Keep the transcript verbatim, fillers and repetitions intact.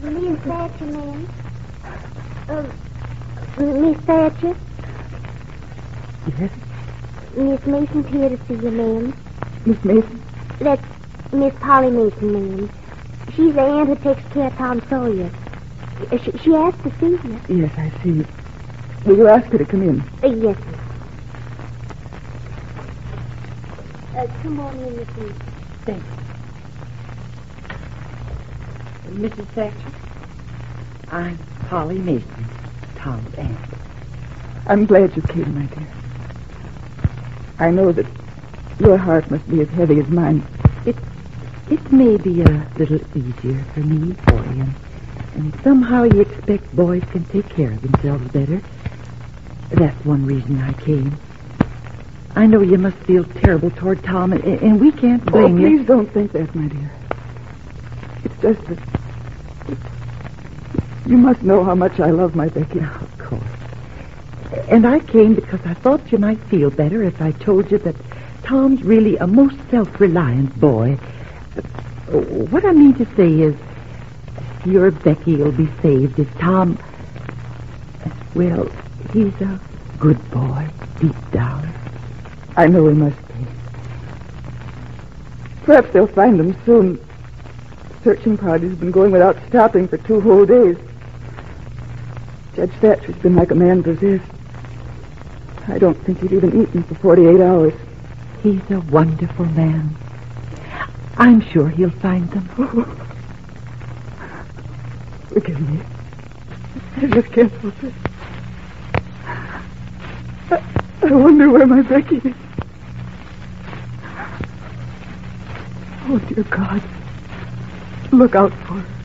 Me and Thatcher, ma'am. Uh, Miss Thatcher? Yes? Miss Mason's here to see you, ma'am. Miss Mason? That's Miss Polly Mason, ma'am. She's the aunt who takes care of Tom Sawyer. She, she asked to see you. Yes, I see. Will you ask her to come in? Uh, yes, ma'am. Uh, come on in, Miss Mason. Thanks. Missus Thatcher, I'm Polly Mason, Tom's aunt. I'm glad you came, my dear. I know that your heart must be as heavy as mine. It, it may be a little easier for me for you. And somehow you expect boys can take care of themselves better. That's one reason I came. I know you must feel terrible toward Tom, and, and we can't blame oh, you. Please don't think that, my dear. It's just that you must know how much I love my Becky. Of course. And I came because I thought you might feel better if I told you that Tom's really a most self-reliant boy. What I mean to say is, your Becky will be saved if Tom... Well, he's a good boy, deep down. I know he must be. Perhaps they'll find him soon. The searching party's been going without stopping for two whole days. Judge Thatcher's been like a man possessed. I don't think he'd even eaten for forty-eight hours. He's a wonderful man. I'm sure he'll find them. Oh. Forgive me. I just can't help it. I, I wonder where my Becky is. Oh, dear God. Look out for her.